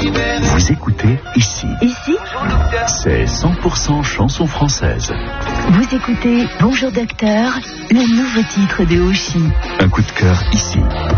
Vous écoutez ici. Ici, C'est 100% chanson française. vous écoutez Bonjour Docteur, le nouveau titre de Oshi. Un coup de cœur ici.